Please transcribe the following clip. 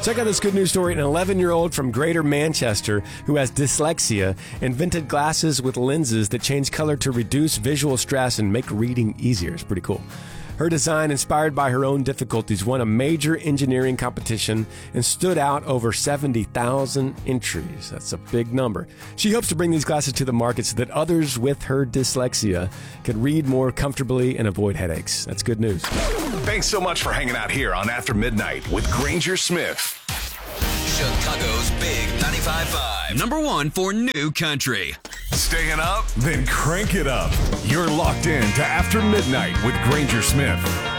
Check out this good news story. An 11-year-old from Greater Manchester who has dyslexia invented glasses with lenses that change color to reduce visual stress and make reading easier. It's pretty cool. Her design, inspired by her own difficulties, won a major engineering competition and stood out over 70,000 entries. That's a big number. She hopes to bring these glasses to the market so that others with her dyslexia can read more comfortably and avoid headaches. That's good news. Thanks so much for hanging out here on After Midnight with Granger Smith. Chicago's Big 95.5. Number one for new country. Staying up? Then crank it up. You're locked in to After Midnight with Granger Smith.